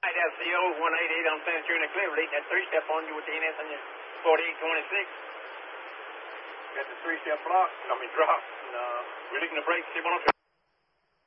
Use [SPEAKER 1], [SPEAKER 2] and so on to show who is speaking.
[SPEAKER 1] That's the old 188 on San Antonio Cleveland. That three-step on you with the NS on your 4826. Got the three-step block. Drop. And, releasing the brakes.